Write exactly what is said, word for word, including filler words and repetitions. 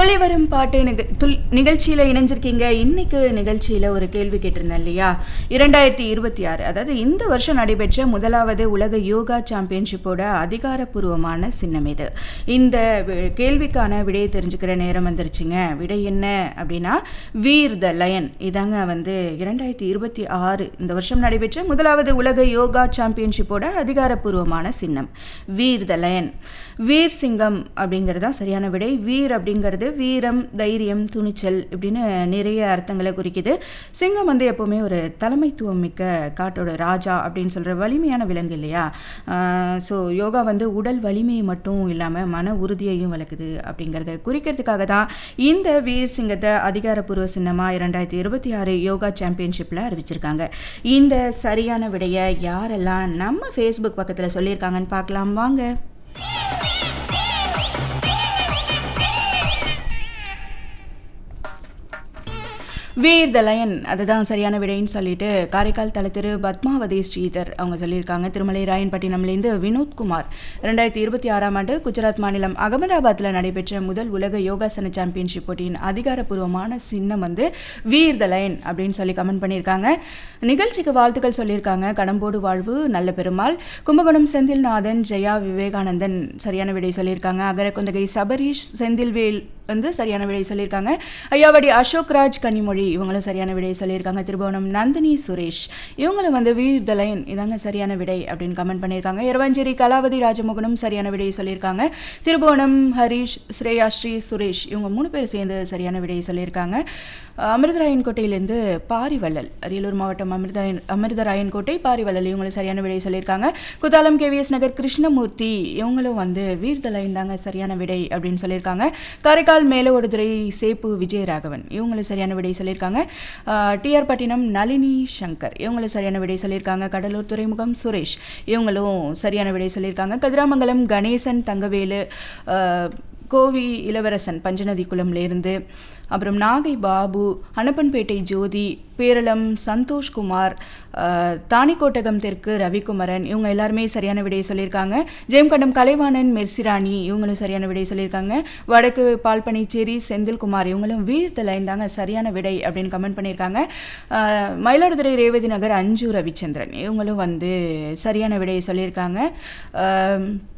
துள்ளி வரும் பாட்டு நிகழ்ச்சியில் இணைஞ்சிருக்கீங்க. இன்னைக்கு நிகழ்ச்சியில் ஒரு கேள்வி கேட்டிருந்தேன் இல்லையா, இரண்டாயிரத்தி இருபத்தி ஆறு அதாவது இந்த வருஷம் நடைபெற்ற முதலாவது உலக யோகா சாம்பியன்ஷிப்போட அதிகாரப்பூர்வமான சின்னம் இது. இந்த கேள்விக்கான விடையை தெரிஞ்சுக்கிற நேரம் வந்துருச்சுங்க. விடை என்ன அப்படின்னா வீர் த லயன். இதாங்க வந்து இரண்டாயிரத்தி இருபத்தி ஆறு இந்த வருஷம் நடைபெற்ற முதலாவது உலக யோகா சாம்பியன்ஷிப்போட அதிகாரப்பூர்வமான சின்னம் வீர் த லயன். வீர் சிங்கம் அப்படிங்கிறது தான் சரியான விடை. வீர் அப்படிங்கிறது வீரம், தைரியம், துணிச்சல் இப்படின்னு நிறைய அர்த்தங்களை குறிக்குது. சிங்கம் வந்து எப்போவுமே ஒரு தலைமைத்துவம் மிக்க காட்டோட ராஜா அப்படின்னு சொல்கிற வலிமையான விலங்கு இல்லையா. ஸோ யோகா வந்து உடல் வலிமையை மட்டும் இல்லாமல் மன உறுதியையும் வளர்க்குது அப்படிங்கிறத குறிக்கிறதுக்காக தான் இந்த வீர் சிங்கத்தை அதிகாரப்பூர்வ சின்னமாக இரண்டாயிரத்தி இருபத்தி ஆறு யோகா சாம்பியன்ஷிப்பில் அறிவிச்சிருக்காங்க. இந்த சரியான விடையை யாரெல்லாம் நம்ம ஃபேஸ்புக் பக்கத்தில் சொல்லியிருக்காங்கன்னு பார்க்கலாம் வாங்க. வீர் த லயன் அதுதான் சரியான விடைன்னு சொல்லிட்டு காரைக்கால் தலத்திரு பத்மாவதி ஸ்ரீதர் அவங்க சொல்லியிருக்காங்க. திருமலை ராயன்பட்டினம்லேருந்து வினோத்குமார் ரெண்டாயிரத்தி இருபத்தி ஆறாம் ஆண்டு குஜராத் மாநிலம் அகமதாபாத்தில் நடைபெற்ற முதல் உலக யோகாசன சாம்பியன்ஷிப் போட்டியின் அதிகாரப்பூர்வமான சின்னம் வந்து வீர் த லயன் அப்படின்னு சொல்லி கமெண்ட் பண்ணியிருக்காங்க. நிகழ்ச்சிக்கு வாழ்த்துக்கள் சொல்லியிருக்காங்க. கடம்போடு வாழ்வு நல்ல பெருமாள், கும்பகோணம் செந்தில்நாதன், ஜெயா விவேகானந்தன் சரியான விடை சொல்லியிருக்காங்க. அகரக்குந்தகை சபரீஷ் செந்தில்வேல் வந்து சரியான விடை சொல்லியிருக்காங்க. ஐயாவடி அசோக்ராஜ் கன்னிமொழி இவங்களும் சரியான விடை சொல்லியிருக்காங்க. திருபுவனம் நந்தினி சுரேஷ் இவங்களும் வந்து வீர் த லயன் இதாங்க சரியான விடை அப்படின்னு கமெண்ட் பண்ணியிருக்காங்க. இரவஞ்சேரி கலாவதி ராஜமோகனும் சரியான விடையை சொல்லியிருக்காங்க. திருபுவனம் ஹரீஷ், ஸ்ரேயா ஸ்ரீ சுரேஷ் இவங்க மூணு பேர் சேர்ந்து சரியான விடையை சொல்லியிருக்காங்க. அமிர்தராயன்கோட்டையிலேருந்து பாரிவள்ளல், அரியலூர் மாவட்டம் அமிர்தராயன் அமிர்தராயன்கோட்டை பாரிவள்ளல் இவங்களும் சரியான விடையை சொல்லியிருக்காங்க. குத்தாலம் கேவிஎஸ் நகர் கிருஷ்ணமூர்த்தி இவங்களும் வந்து வீர் த லயன் தாங்க சரியான விடை அப்படின்னு சொல்லியிருக்காங்க. காரைக்கால் மேலோடுதுறை சேப்பு விஜயராகவன் இவங்களும் சரியான விடை சொல்லியிருக்காங்க. டிஆர் பட்டினம் நளினி சங்கர் இவங்களும் சரியான விடை சொல்லியிருக்காங்க. கடலூர் துறைமுகம் சுரேஷ் இவங்களும் சரியான விடை சொல்லியிருக்காங்க. கதிராமங்கலம் கணேசன் தங்கவேலு, கோவி இளவரசன் பஞ்சநதி குளம்லேருந்து, அப்புறம் நாகை பாபு, அனப்பன்பேட்டை ஜோதி, பேரளம் சந்தோஷ்குமார், தானிக்கோட்டகம் தெற்கு ரவிக்குமரன் இவங்க எல்லாருமே சரியான விடையை சொல்லியிருக்காங்க. ஜெயம்கண்டம் கலைவாணன் மெர்சிராணி இவங்களும் சரியான விடையை சொல்லியிருக்காங்க. வடக்கு பால்பனிச்சேரி செந்தில்குமார் இவங்களும் வீர் த லயன் தாங்க சரியான விடை அப்படின்னு கமெண்ட் பண்ணியிருக்காங்க. மயிலாடுதுறை ரேவதி நகர் அஞ்சு ரவிச்சந்திரன் இவங்களும் வந்து சரியான விடையை சொல்லியிருக்காங்க.